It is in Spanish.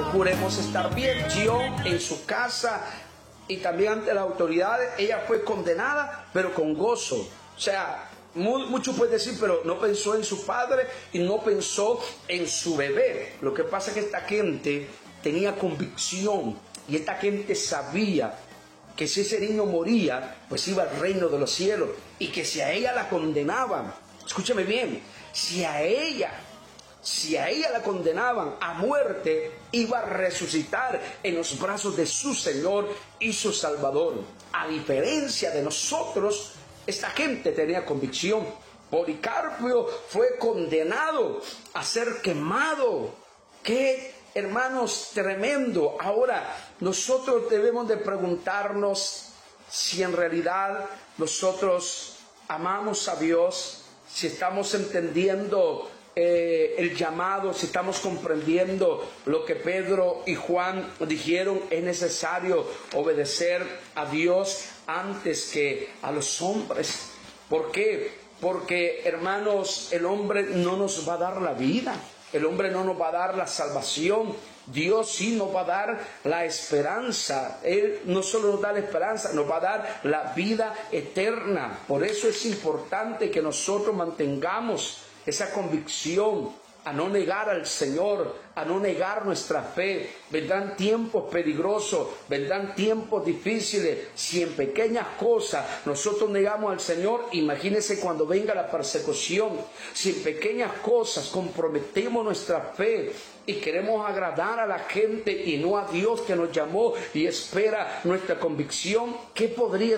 procuremos estar bien. Yo en su casa y también ante las autoridades, ella fue condenada, pero con gozo. O sea, mucho puede decir, pero no pensó en su padre y no pensó en su bebé. Lo que pasa es que esta gente tenía convicción y esta gente sabía que si ese niño moría, pues iba al reino de los cielos, y que si a ella la condenaban, escúchame bien, si a ella la condenaban a muerte, iba a resucitar en los brazos de su Señor y su Salvador. A diferencia de nosotros, esta gente tenía convicción. Policarpio fue condenado a ser quemado. ¡Qué, hermanos, tremendo! Ahora, nosotros debemos de preguntarnos si en realidad nosotros amamos a Dios, si estamos entendiendo el llamado, si estamos comprendiendo lo que Pedro y Juan dijeron. Es necesario obedecer a Dios antes que a los hombres. ¿Por qué? Porque, hermanos, el hombre no nos va a dar la vida, el hombre no nos va a dar la salvación. Dios sí nos va a dar la esperanza. Él no solo nos da la esperanza, nos va a dar la vida eterna. Por eso es importante que nosotros mantengamos esa convicción, a no negar al Señor, a no negar nuestra fe. Vendrán tiempos peligrosos, vendrán tiempos difíciles. Si en pequeñas cosas nosotros negamos al Señor, imagínense cuando venga la persecución. Si en pequeñas cosas comprometemos nuestra fe y queremos agradar a la gente y no a Dios que nos llamó y espera nuestra convicción, ¿qué podría